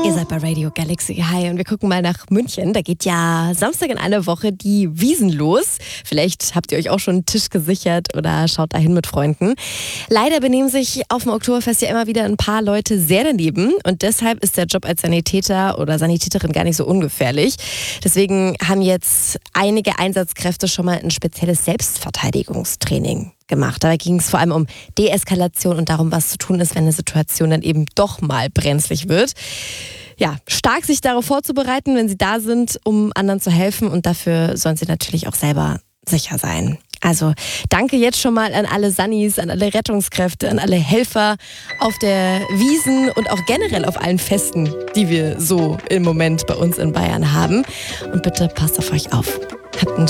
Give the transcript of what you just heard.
Ihr seid bei Radio Galaxy. Hi, und wir gucken mal nach München. Da geht ja Samstag in einer Woche die Wiesn los. Vielleicht habt ihr euch auch schon einen Tisch gesichert oder schaut dahin mit Freunden. Leider benehmen sich auf dem Oktoberfest ja immer wieder ein paar Leute sehr daneben. Und deshalb ist der Job als Sanitäter oder Sanitäterin gar nicht so ungefährlich. Deswegen haben jetzt einige Einsatzkräfte schon mal ein spezielles Selbstverteidigungstraining gemacht. Dabei ging es vor allem um Deeskalation und darum, was zu tun ist, wenn eine Situation dann eben doch mal brenzlig wird. Ja, stark sich darauf vorzubereiten, wenn sie da sind, um anderen zu helfen, und dafür sollen sie natürlich auch selber sicher sein. Also danke jetzt schon mal an alle Sannis, an alle Rettungskräfte, an alle Helfer auf der Wiesn und auch generell auf allen Festen, die wir so im Moment bei uns in Bayern haben. Und bitte passt auf euch auf. Habt einen